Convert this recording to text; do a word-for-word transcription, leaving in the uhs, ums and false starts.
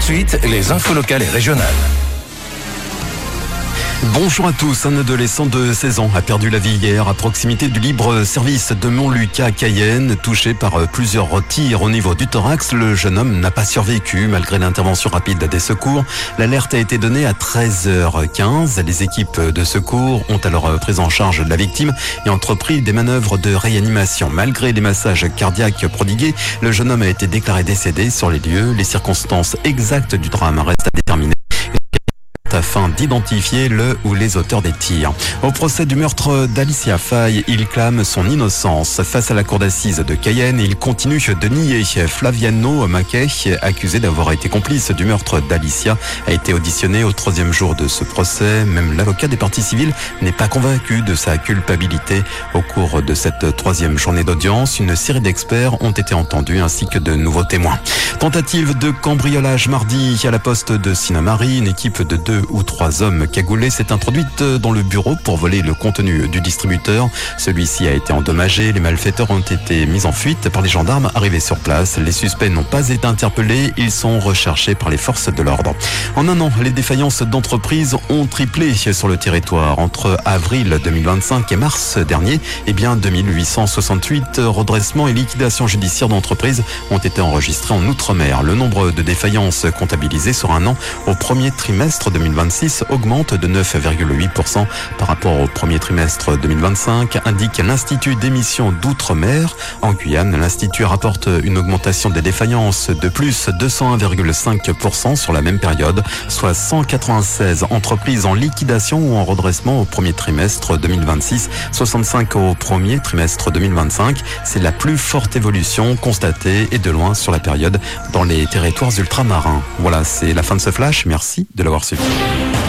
suite, les infos locales et régionales. Bonjour à tous. Un adolescent de seize ans a perdu la vie hier à proximité du libre-service de Montluc à Cayenne. Touché par plusieurs tirs au niveau du thorax, le jeune homme n'a pas survécu malgré l'intervention rapide des secours. L'alerte a été donnée à treize heures quinze. Les équipes de secours ont alors pris en charge la victime et entrepris des manœuvres de réanimation. Malgré les massages cardiaques prodigués, le jeune homme a été déclaré décédé sur les lieux. Les circonstances exactes du drame restent à déterminer afin d'identifier le ou les auteurs des tirs. Au procès du meurtre d'Alicia Faye, il clame son innocence. Face à la cour d'assises de Cayenne, il continue de nier. Flaviano Mackay, accusé d'avoir été complice du meurtre d'Alicia, a été auditionné au troisième jour de ce procès. Même l'avocat des parties civiles n'est pas convaincu de sa culpabilité. Au cours de cette troisième journée d'audience, une série d'experts ont été entendus ainsi que de nouveaux témoins. Tentative de cambriolage mardi à la poste de Sinnamary. Une équipe de deux ou trois hommes cagoulés s'est introduite dans le bureau pour voler le contenu du distributeur. Celui-ci a été endommagé. Les malfaiteurs ont été mis en fuite par les gendarmes arrivés sur place. Les suspects n'ont pas été interpellés. Ils sont recherchés par les forces de l'ordre. En un an, les défaillances d'entreprises ont triplé sur le territoire. Entre avril deux mille vingt-cinq et mars dernier, eh bien deux mille huit cent soixante-huit redressements et liquidations judiciaires d'entreprises ont été enregistrés en Outre-mer. Le nombre de défaillances comptabilisées sur un an au premier trimestre deux mille vingt-six augmente de neuf virgule huit pour cent par rapport au premier trimestre deux mille vingt-cinq, indique l'Institut d'émission d'Outre-mer. En Guyane, l'Institut rapporte une augmentation des défaillances de plus deux cent un virgule cinq pour cent sur la même période, soit cent quatre-vingt-seize entreprises en liquidation ou en redressement au premier trimestre deux mille vingt-six, soixante-cinq au premier trimestre deux mille vingt-cinq. C'est la plus forte évolution constatée et de loin sur la période dans les territoires ultramarins. Voilà, c'est la fin de ce flash. Merci de l'avoir suivi.